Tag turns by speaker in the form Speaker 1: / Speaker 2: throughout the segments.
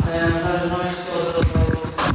Speaker 1: w zależności od rozwoju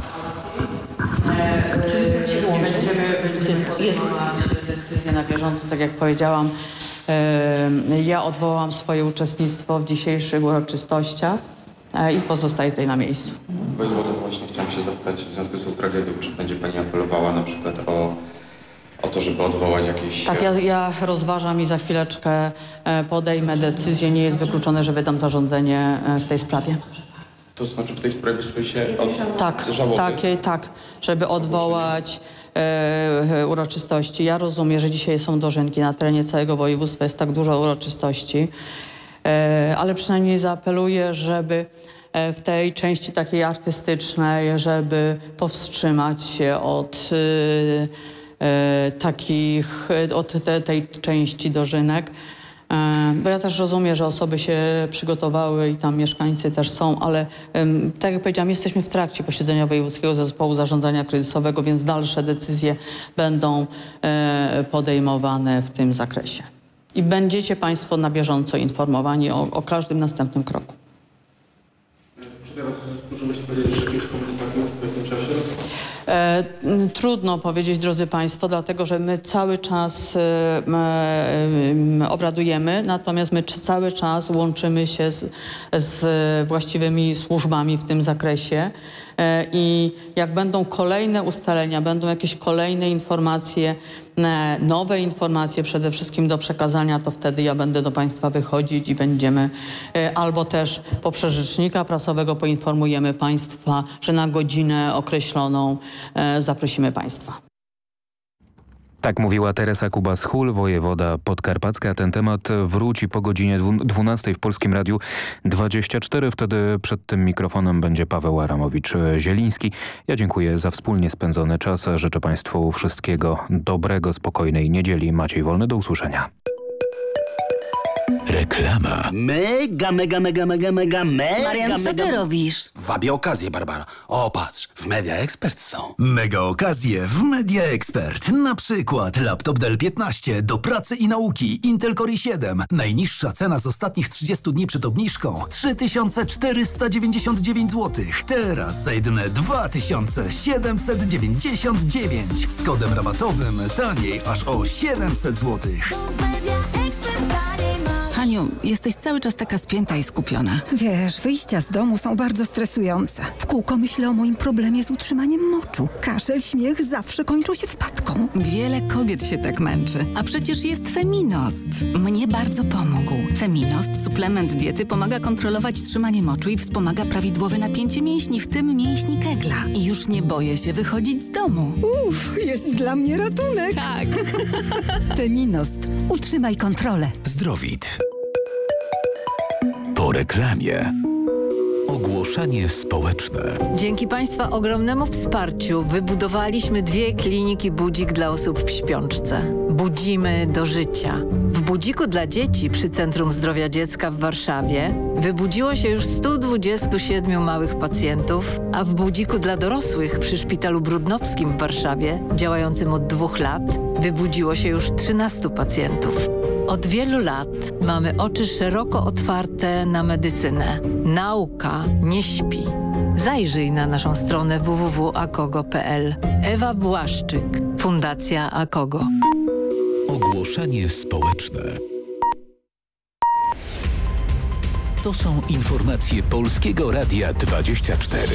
Speaker 1: sytuacji będziemy podejmować decyzje na bieżąco, tak jak powiedziałam. Ja odwołam swoje uczestnictwo w dzisiejszych uroczystościach i pozostaję tutaj na miejscu.
Speaker 2: Wojewodo, właśnie chciałem się zapytać w związku z tą tragedią, czy będzie Pani apelowała na przykład o to, żeby odwołać jakieś...
Speaker 1: Tak, ja rozważam i za chwileczkę podejmę decyzję. Nie jest wykluczone, że wydam zarządzenie w tej sprawie.
Speaker 2: To znaczy w tej sprawie stoi się od
Speaker 1: Tak,
Speaker 2: żałoby?
Speaker 1: tak, żeby odwołać uroczystości. Ja rozumiem, że dzisiaj są dożynki na terenie całego województwa, jest tak dużo uroczystości, ale przynajmniej zaapeluję, żeby w tej części takiej artystycznej, żeby powstrzymać się od tej części dożynek. Bo ja też rozumiem, że osoby się przygotowały i tam mieszkańcy też są, ale tak jak powiedziałam, jesteśmy w trakcie posiedzenia Wojewódzkiego Zespołu Zarządzania Kryzysowego, więc dalsze decyzje będą podejmowane w tym zakresie. I będziecie Państwo na bieżąco informowani o każdym następnym kroku.
Speaker 3: Czy teraz możemy się powiedzieć, że jakieś komunikaty w jakim czasie?
Speaker 1: Trudno powiedzieć, drodzy Państwo, dlatego że my cały czas obradujemy, natomiast my cały czas łączymy się z właściwymi służbami w tym zakresie i jak będą kolejne ustalenia, będą jakieś kolejne informacje, nowe informacje przede wszystkim do przekazania, to wtedy ja będę do Państwa wychodzić i będziemy albo też poprzez rzecznika prasowego poinformujemy Państwa, że na godzinę określoną zaprosimy Państwa.
Speaker 4: Tak mówiła Teresa Kubas-Hul, wojewoda podkarpacka. Ten temat wróci po godzinie 12 w Polskim Radiu 24. Wtedy przed tym mikrofonem będzie Paweł Aramowicz-Zieliński. Ja dziękuję za wspólnie spędzony czas. Życzę Państwu wszystkiego dobrego, spokojnej niedzieli. Maciej Wolny, do usłyszenia.
Speaker 5: Reklama.
Speaker 6: Mega.
Speaker 7: Marian, co ty robisz?
Speaker 6: Wabię okazję, Barbara. O, patrz, w Media Expert są.
Speaker 5: Mega okazje w Media Expert. Na przykład laptop Dell 15 do pracy i nauki Intel Core i7. Najniższa cena z ostatnich 30 dni przed obniżką 3499 zł. Teraz za jedyne 2799. Z kodem rabatowym taniej aż o 700 zł.
Speaker 7: Haniu, jesteś cały czas taka spięta i skupiona.
Speaker 8: Wiesz, wyjścia z domu są bardzo stresujące. W kółko myślę o moim problemie z utrzymaniem moczu. Kaszel, śmiech zawsze kończą się wpadką.
Speaker 7: Wiele kobiet się tak męczy, a przecież jest Feminost. Mnie bardzo pomógł. Feminost, suplement diety, pomaga kontrolować trzymanie moczu i wspomaga prawidłowe napięcie mięśni, w tym mięśni kegla. I już nie boję się wychodzić z domu.
Speaker 8: Jest dla mnie ratunek.
Speaker 7: Tak.
Speaker 8: Feminost. Utrzymaj kontrolę.
Speaker 5: Zdrowit. Po reklamie. Ogłoszenie społeczne.
Speaker 9: Dzięki Państwa ogromnemu wsparciu wybudowaliśmy 2 kliniki Budzik dla osób w śpiączce. Budzimy do życia. W Budziku dla dzieci przy Centrum Zdrowia Dziecka w Warszawie wybudziło się już 127 małych pacjentów, a w Budziku dla dorosłych przy Szpitalu Brudnowskim w Warszawie, działającym od 2 lat, wybudziło się już 13 pacjentów. Od wielu lat mamy oczy szeroko otwarte na medycynę. Nauka nie śpi. Zajrzyj na naszą stronę www.akogo.pl. Ewa Błaszczyk, Fundacja Akogo.
Speaker 5: Ogłoszenie społeczne. To są informacje Polskiego Radia 24.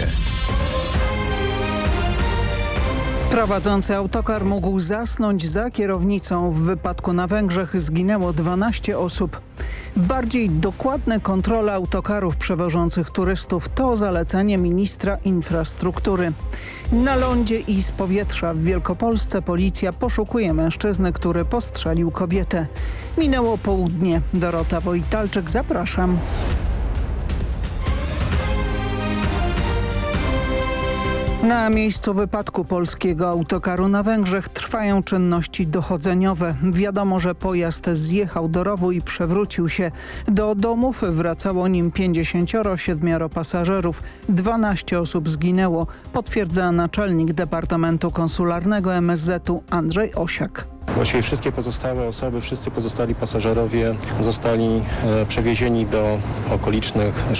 Speaker 10: Prowadzący autokar mógł zasnąć za kierownicą. W wypadku na Węgrzech zginęło 12 osób. Bardziej dokładne kontrole autokarów przewożących turystów to zalecenie ministra infrastruktury. Na lądzie i z powietrza w Wielkopolsce policja poszukuje mężczyzny, który postrzelił kobietę. Minęło południe. Dorota Wojtalczyk, zapraszam. Na miejscu wypadku polskiego autokaru na Węgrzech trwają czynności dochodzeniowe. Wiadomo, że pojazd zjechał do rowu i przewrócił się. Do domów wracało nim 57 pasażerów. 12 osób zginęło, potwierdza naczelnik Departamentu Konsularnego MSZ-u Andrzej Osiak.
Speaker 3: Właściwie wszystkie pozostałe osoby, wszyscy pozostali pasażerowie zostali przewiezieni do okolicznych